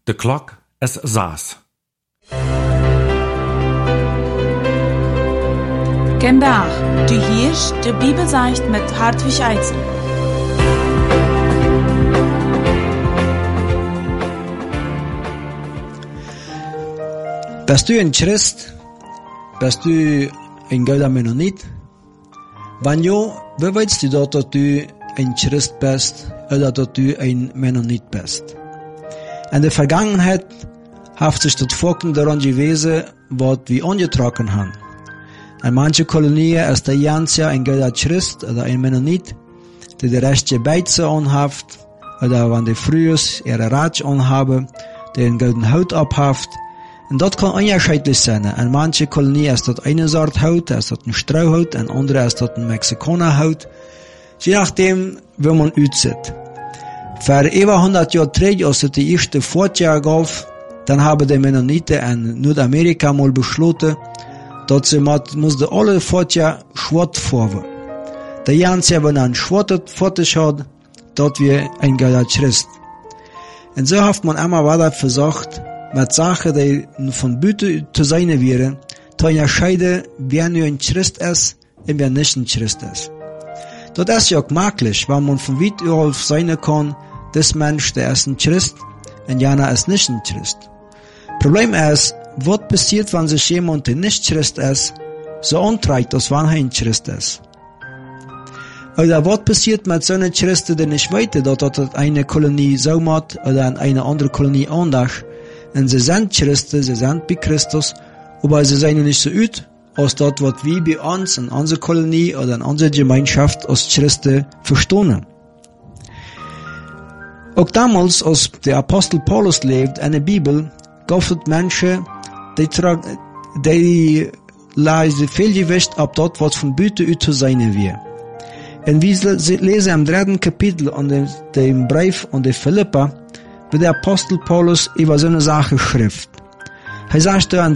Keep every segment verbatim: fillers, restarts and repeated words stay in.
De klok is zes. Vandaag, du hörst de Bibelseicht mit Hartwig Eidsen. Bist du ein Christ? Bist du ein guter Mennonit? Wenn ja, wie weißt du dort, dass du ein Christ bist oder dass du ein Mennonit bist? In der Vergangenheit hat sich das Volk daran gewesen, was wir angetragen haben. In manchen Kolonien ist der Jansia ein guter Christ oder ein Mennonit, der die rechte Beize anhaft, oder wenn die frühers ihre Ratsch anhaben, der einen guten Haut abhaft. Und das kann unterschiedlich sein. In manchen Kolonien ist das eine Sort Haut, ist das ein Strauhaut, in andere ist das ein Mexikanerhaut. Je nachdem, wie man aussieht. Für über hundert Jahre zurück, als es die erste Fortjahr gab, dann haben die Mennoniten in Nordamerika mal beschlossen, dass sie mussten alle Fortjahr schwarz fahren. Der Jansia, wenn er ein schwarzes Fortjahr hat, dort wir ein guter Christ. Und so hat man immer weiter versucht, mit Sachen, die von Büte zu sein wären, zu unterscheiden, wer nur ein Christ ist und wer nicht ein Christ ist. Das ist ja auch möglich, weil man von weit überall sein kann, das Mensch, der ist ein Christ und jener ist nicht ein Christ. Problem ist, was passiert, wenn sich jemand, der nicht Christ ist, so antreibt, als wenn er ein Christ ist? Oder was passiert mit so einem Christen, der nicht weiß, dass das eine Kolonie so macht oder in eine andere Kolonie anders? Und sie sind Christen, sie sind bei Christus, aber sie sind nicht so ut, als das, was wir bei uns in unserer Kolonie oder in unserer Gemeinschaft als Christen verstehen. Auch damals, als der Apostel Paulus lebt in der Bibel, gab es Menschen, die, die leisen viel Gewicht ab dort, was von Büte ut zu sein wir. Und wir lesen im dritten Kapitel an dem, dem Brief an die Philippa, wie der Apostel Paulus über so eine Sache schrift. Er sagt in,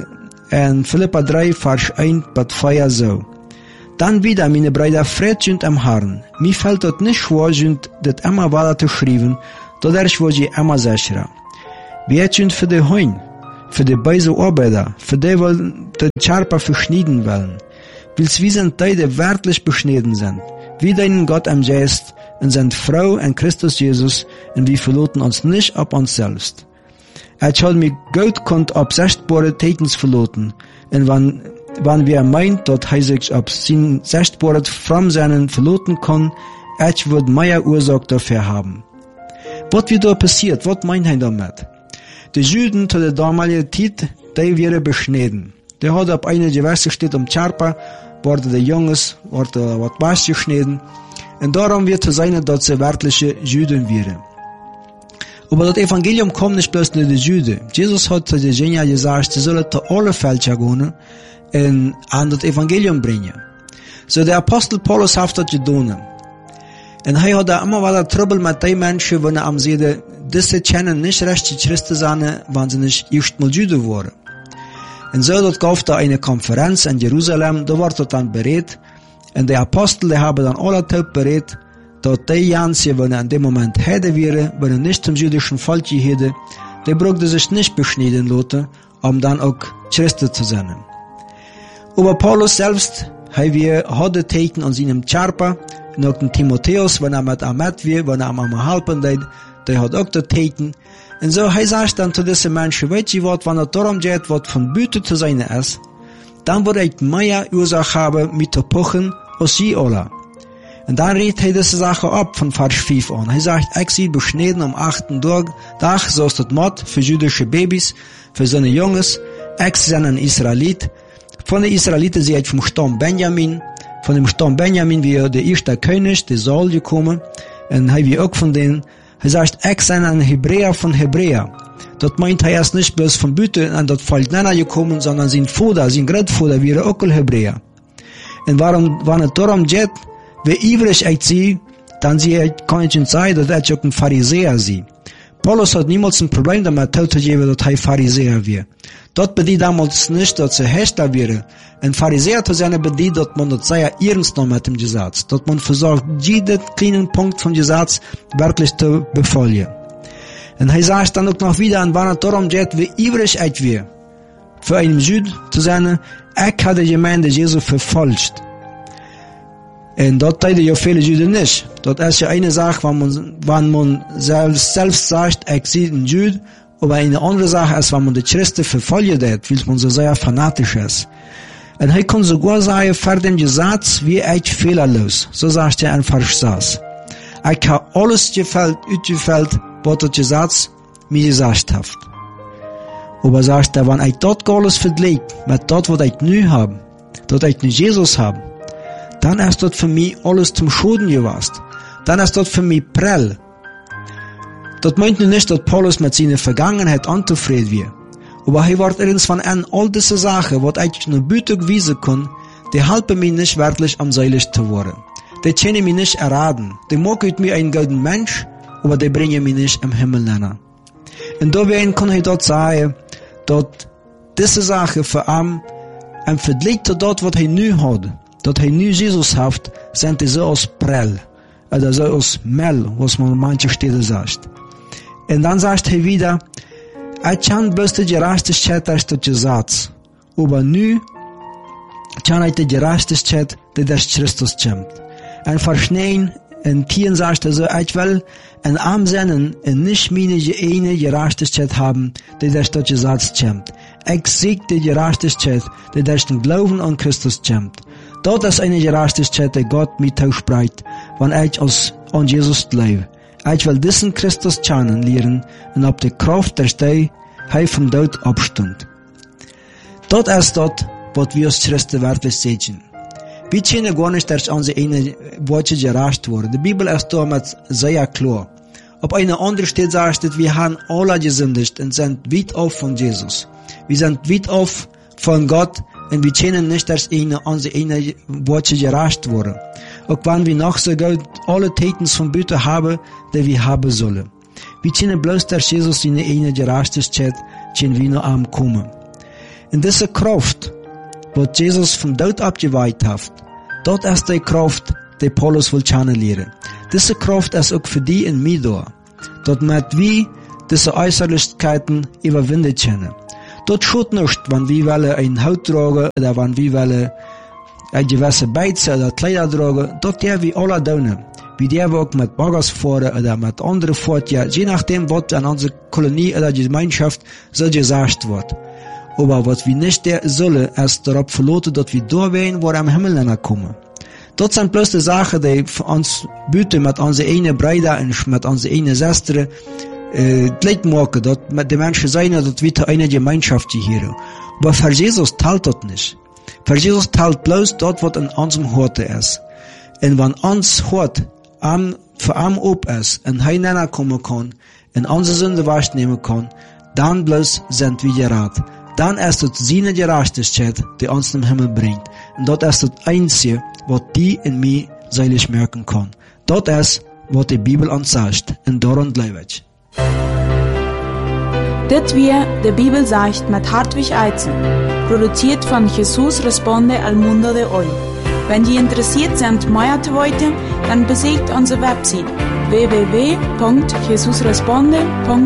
in Philippa drei, Vers eins bis vier so. Dann wieder, meine Brüder, Fried sind am Herrn. Mir fällt das nicht schwer, sind das immer weiter zu schreiben, dadurch wurde ich immer sicherer. Wir sind für die Heun, für die böse Arbeiter, für die, die die Scharpe verschneiden wollen. Wils wir sind die, die wirklich beschnitten sind. Wir deinen Gott am Geist und sind Frau in Christus Jesus und wir verloten uns nicht ab uns selbst. Er hat mir Gott konnt ab sichtbare Tätens verloten und wenn, wenn wir meint, dass er sich ab sein sichtbare von seinen verloten kann, er wird mehr Ursache dafür haben. Was wird da passiert? Was meint er damit? Die Juden zu der damaligen Zeit, die wären beschnitten. Die hat ab einer Gewässer steht um Charpa, wurde die Jungs, wurde was was geschnitten. Und darum wird zu sein, dass sie wirkliche Juden wären. Aber das Evangelium kommt nicht bloß nur die Juden. Jesus hat zu den Jüngern gesagt, sie sollen zu alle Völker gehen und an das Evangelium bringen. So der Apostel Paulus hat das getan. Und er hat immer weiter Trouble mit den Menschen, wenn er am Seide, diese kennen nicht recht die Christen sein, wenn sie nicht erst mal Juden waren. Und so dort gab da eine Konferenz in Jerusalem, da wurde dann berät, und die Apostel, die haben dann alle taub berät, dass die Jansen, wenn er in dem Moment Hede wäre, wenn er nicht zum jüdischen Volk gehörte, die brauchte sich nicht beschneiden lassen, um dann auch Christen zu sein. Aber Paulus selbst, er hatte Taten an seinem Charpa, und auch den Timotheus, wenn er mit Ahmed war, wenn er am Halpen deit, der hat auch die Taten. Und so, er sagt dann zu diesen Menschen, weißt du was, wenn es darum geht, was von Büte zu sein ist, dann würde ich mehr Ursache haben, mit zu pochen, als sie alle. Und dann redet er diese Sache ab, von Vers fünf an. Er sagt, ich sie beschnitten am achten Tag, so ist das Mord für jüdische Babys, für seine Jungs, ich sind ein Israelit. Von den Israeliten sie vom Stamm Benjamin, von dem Stamm Benjamin, wie der erste König, der Saul gekommen, und er wie auch von denen. Er sagt, ich bin ein Hebräer von Hebräer. Das meint er erst nicht bloß von Büte an das Volk Nenner gekommen, sondern sein Vater, sein Großvater wäre auch ein Hebräer. Und warum, wenn es darum geht, wie ewig ich sie, dann sie, kann ich nicht sagen, dass ich auch ein Pharisäer sie. Paulus hat niemals ein Problem damit, zu geben, dass er Pharisäer wäre. Das bedeutet damals nicht, dass er Hester wäre. Ein Pharisäer zu sein bedeutet, dass man das sehr ernst nimmt mit dem Gesetz. Dass man versucht, jeden kleinen Punkt vom Gesetz wirklich zu befolgen. Und er sagt dann auch noch wieder, und wann es darum geht, wie ewig alt wir, für einen Süd zu sein, ich habe die Gemeinde Jesu verfolgt. Und dort teilen ja viele Juden nicht. Dort ist ja eine Sache, wenn man, wenn man selbst, selbst sagt, ich sehe einen Jud, aber eine andere Sache ist, wenn man die Christen verfolgt hat, weil man so sehr fanatisch ist. Und er kann sogar sagen, vor dem Gesetz, wie ich fehlerlos. So sagt er in Vers sechs. Ich habe alles gefällt, ausgefällt, was das Gesetz mir gesagt hat. Aber sagt er, wenn ich dort alles vergleicht, mit dort, was ich neu habe, dort ich nicht Jesus habe, dann ist dort für mich alles zum Schulden gewesen. Dann ist dort für mich prell. Das meint nun nicht, dass Paulus mit seiner Vergangenheit unzufrieden wird. Aber er wird irgendwann an all diese Sachen, was ich nur Büte gewiesen kann, die helfen mir nicht wirklich am seilig zu werden. Die können mich nicht erraten. Die machen mir einen guten Mensch, aber die bringen mich nicht im Himmel nennen. Und dabei kann ich dort sagen, dass diese Sache für ihn im Vergleich zu dort, was er nu hat, dass er nu Jesus hat, sind die so aus Prell, oder so aus Mel, was man in manchen Städten sagt. Und dann sagt er wieder, ich kann bloß die Gerechtigkeit als das Gesetz, aber nu kann ich die Gerechtigkeit, die durch Christus kommt. Und verschneien, und Tieren sagt er so, ich will in arm sein und nicht meine eine Gerechtigkeit haben, die durch das Gesetz kommt. Ich sieg die Gerechtigkeit, die durch den Glauben an Christus kommt. Dort ist eine Gerechtigkeit, die Gott mir zuspricht, wenn ich aus, an Jesus glaube. Ich will diesen Christus kennenlernen und ob die Kraft der Stei er vom Tod abstund. Dort ist dort, was wir als Christen wirklich sehen. Wir können gar nicht durch unsere eine Worte gerecht worden. Die Bibel ist damit sehr klar. Auf einer anderen Stelle sagt es, wir haben alle gesündigt und sind weit auf von Jesus. Wir sind weit auf von Gott und wir können nicht durch eine, unsere eine Worte gerecht worden. Auch wenn wir noch so gut alle Täten von Büte haben, die wir haben sollen. Wir können bloß durch Jesus in eine Gerechtigkeit, können wir noch am kommen. In dieser Kraft, was Jesus vom Tod abgeweiht hat, dort ist die Kraft, die Paulus will kennenlernen. Diese Kraft ist auch für die in mir da. Dort mit wir diese Äußerlichkeiten überwinden können. Dort schaut nicht, wenn wir wollen ein Haut tragen, oder wenn wir wollen eine gewisse Beize oder Kleider tragen, dort der wir alle tun. Wie der wir auch mit Baggers fahren oder mit anderen fort, ja, je nachdem, was an unserer Kolonie oder Gemeinschaft so gesagt wird. Aber was wir nicht der sollen, ist darauf verloten, dass wir da werden, wo wir am Himmel kommen. Dort sind bloß die Sachen, die für uns bieten, mit unseren einen Brüdern und mit unseren einen Schwestern, äh, Leid machen, dass mit den Menschen sein, dass wir eine Gemeinschaft hier. Aber für Jesus teilt das nicht. Für Jesus teilt bloß dort, was in unserem Hort ist. Und wenn uns Hort am, für am ob ist, und er näher kommen kann, und unsere Sünde wahrnehmen kann, dann bloß sind wir gerettet. Dann ist es seine Gerechtigkeit, die uns im Himmel bringt. Und dort ist das Einzige, was die in mir seilig merken kann. Dort ist, was die Bibel uns sagt. Und daran glaube ich. Das wir die Bibel sagt mit Hartwig Eizen, produziert von Jesus Responde al Mundo de Hoy. Wenn Sie interessiert sind, mehr zu wissen, dann besucht unsere Website w w w punkt jesus responde punkt